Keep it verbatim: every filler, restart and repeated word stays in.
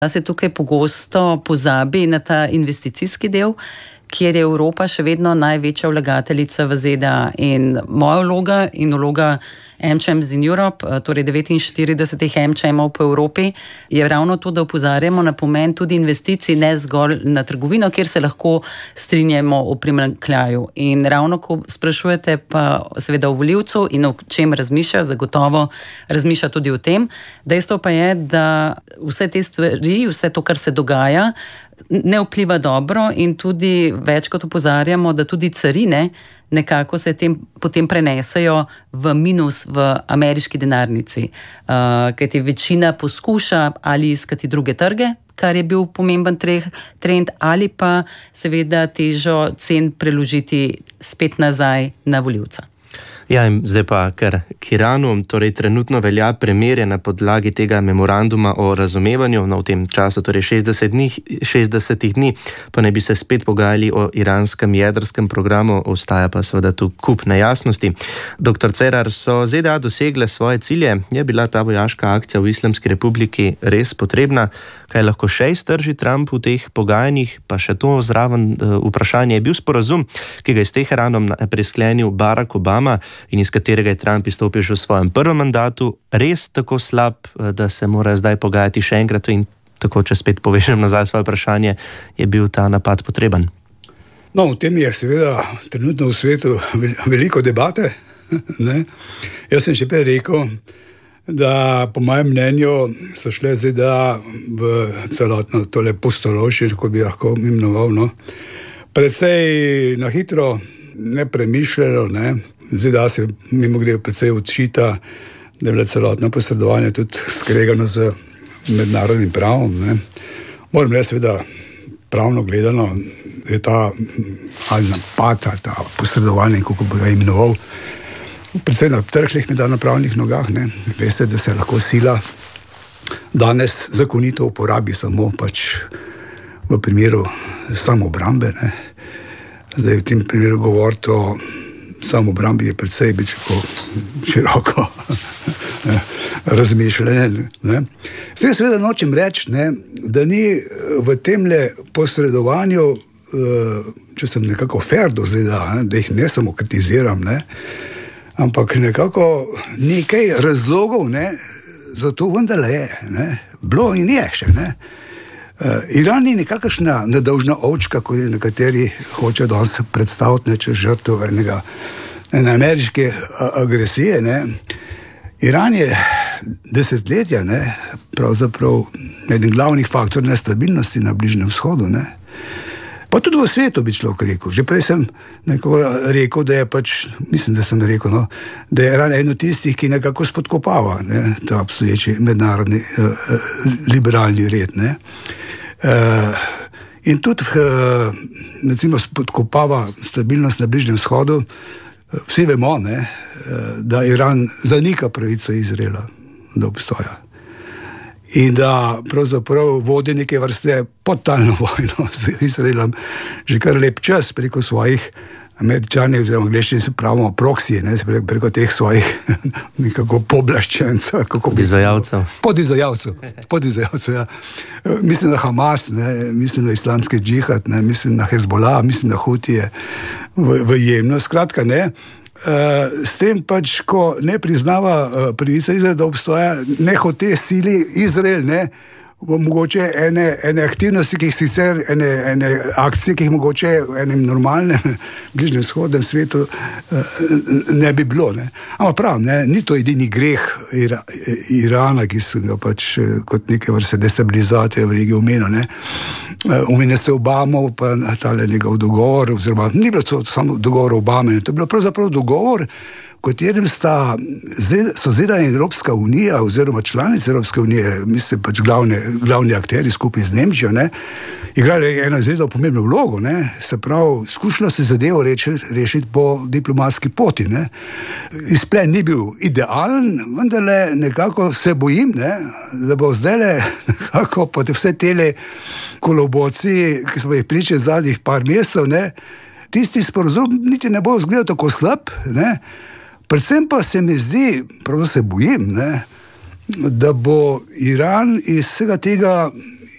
Da se tukaj pogosto pozabi na ta investicijski del, kjer je Evropa še vedno največja vlagateljica v Z D A. In moja vloga in vloga AmChams in Europe, torej devetinštiridesetih AmChamov po Evropi, je ravno to, da opozarjamo na pomen tudi investicij, ne zgolj na trgovino, kjer se lahko strinjamo o primanjkljaju. In ravno ko sprašujete pa seveda o volivcu in o čem razmišlja, zagotovo razmišlja tudi o tem. Dejstvo pa je, da vse te stvari, vse to, kar se dogaja, ne vpliva dobro in tudi večkrat opozarjamo, da tudi carine nekako se tem, potem prenesejo v minus v ameriški denarnici. Uh, kajti večina poskuša ali iskati druge trge, kar je bil pomemben trend, ali pa seveda težo cen preložiti spet nazaj na volivca. Ja, in zdaj pa kar k Iranu, torej trenutno velja premirje na podlagi tega memoranduma o razumevanju, no v tem času, torej šestdeset dni, šestdesetih dni, pa ne bi se spet pogajali o iranskem jedrskem programu, ostaja pa seveda tu kup nejasnosti. Doktor Cerar, so Z D A dosegle svoje cilje? Je bila ta vojaška akcija v Islamski republiki res potrebna? Kaj lahko še iztrži Trump v teh pogajanjih? Pa še to zraven vprašanje, je bil sporazum, ki ga je s Teheranom presklenil Barack Obama in iz katerega je Trump izstopil že v svojem prvem mandatu, res tako slab, da se morajo zdaj pogajati še enkrat? In tako, če spet povežem nazaj svoje vprašanje, je bil ta napad potreben? No, v tem je seveda trenutno v svetu veliko debate. Ne? Jaz sem še prej rekel, da po mojem mnenju so šle Z D A v celotno tole postoročje, ko bi lahko imenoval, no? Precej na hitro, nepremišljeno, ne? Z D A se mimo grede precej odčita, da je bilo celotno posredovanje tudi skregano z mednarodnim pravom. Ne. Moram reči, da pravno gledano je ta ali napad, ali ta posredovanje, kako bi ga imenoval, precej na trhlih mednarodnopravnih nogah. Ne. Veste, da se lahko sila danes zakonito uporabi samo pač v primeru samoobrambe. Ne. Zdaj v tem primeru govoriti o samoobrambi je precej široko razmišljanje. Ne. S tem seveda nočem reči, ne, da ni v temle posredovanju, če sem nekako fair do Z D A, ne, da jih ne samo kritiziram, ne, ampak nekako nekaj razlogov, ne, za to vendarle je. Ne. Bilo in je še. Ne. Iran ni nekakšna nedolžna ovčka, ko je nekateri hoče danes predstaviti neče žrtev enega ene ameriške agresije. Ne. Iran je desetletja, ne, pravzaprav eden glavnih faktorjev nestabilnosti na Bližnjem vzhodu. Ne. Pa tudi v svetu bi človek rekel. Že prej sem rekel, da je pač, mislim, da sem rekel, no, da je Iran eno tistih, ki nekako spodkopava, ne, ta obstoječi mednarodni uh, liberalni red. Ne. Uh, in tudi uh, recimo spodkopava stabilnost na Bližnjem vzhodu. Vsi vemo, ne, uh, da Iran zanika pravico Izraela do obstoja. In da pravzaprav vodi neke vrste podtalno vojno z Izraelom že kar lep čas preko svojih Američanov, oziroma angleščini se pravimo proksije, ne, preko teh svojih nekako poblaščencev. Podizvajalcev. Podizvajalcev. Podizvajalcev, ja. Mislim na Hamas, ne, mislim na islamski džihad, ne, mislim na Hezbollah, mislim na Hutije v, v Jemnu. Skratka, ne. Uh, s tem pač, ko ne priznava uh, pravica Izraela, da obstoja, ne hote sili Izrael, ne, mogoče ene, ene aktivnosti, ki jih sicer, ene, ene akcije, ki jih mogoče v enem normalnem bližnjem vzhodnem svetu uh, ne bi bilo. Ne. Ampak prav, ne, ni to edini greh Ira, Irana, ki so ga pač kot neke vrste destabilizacije v regiji omenil, ne. Omenili ste Obamo, pa tale njegov dogovor, oziroma ni bilo to samo dogovor Obame, to je bilo pravzaprav dogovor, v katerem sta, so Z D A in Evropska unija, oziroma članice Evropske unije, mislim pač glavne, glavni akteri skupaj z Nemčijo, ne, igrali eno zelo pomembno vlogo, ne, se pravi, skušalo se zadevo reči, rešiti po diplomatski poti. Ne. Izplen ni bil idealen, vendarle nekako se bojim, ne, da bo zdajle nekako po vse tele kolobociji, ki smo jih pričali zadnjih par mesecev, ne, tisti sporozum niti ne bo izgledal tako slab, ne. Predvsem pa se mi zdi, pravno se bojim, ne, da bo Iran iz vsega tega